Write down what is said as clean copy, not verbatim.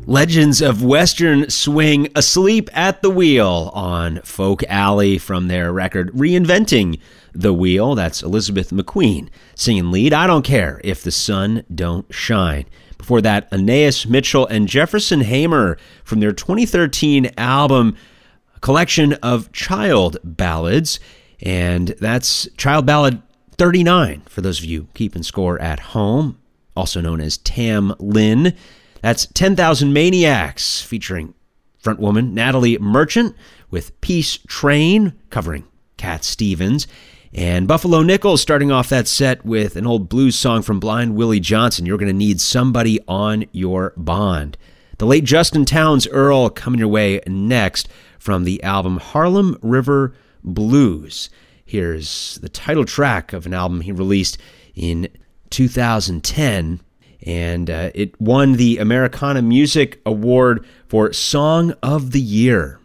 Legends of Western Swing, Asleep at the Wheel on Folk Alley from their record Reinventing the Wheel. That's Elizabeth McQueen singing lead. I Don't Care If the Sun Don't Shine. Before that, Anais Mitchell and Jefferson Hamer from their 2013 album, a collection of child ballads. And that's Child Ballad 39, for those of you keeping score at home, also known as Tam Lin. That's 10,000 Maniacs, featuring frontwoman Natalie Merchant with Peace Train, covering Cat Stevens. And Buffalo Nichols starting off that set with an old blues song from Blind Willie Johnson, You're Gonna Need Somebody on Your Bond. The late Justin Townes Earl coming your way next from the album Harlem River Blues. Here's the title track of an album he released in 2010, and it won the Americana Music Award for Song of the Year.